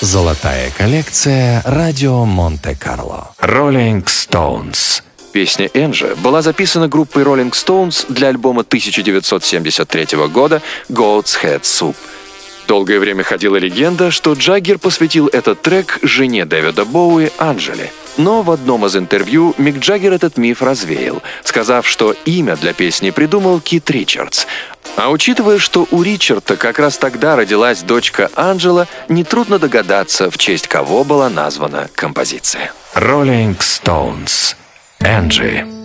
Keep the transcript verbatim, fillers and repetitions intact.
Золотая коллекция «Радио Монте-Карло». Rolling Stones. Песня «Энджи» была записана группой Rolling Stones для альбома тысяча девятьсот семьдесят третьего года «Goat's Head Soup». Долгое время ходила легенда, что Джаггер посвятил этот трек жене Дэвида Боуи Анджели. Но в одном из интервью Мик Джаггер этот миф развеял, сказав, что имя для песни придумал Кит Ричардс. А учитывая, что у Ричарда как раз тогда родилась дочка Анджела, нетрудно догадаться, в честь кого была названа композиция. Rolling Stones. Энджи.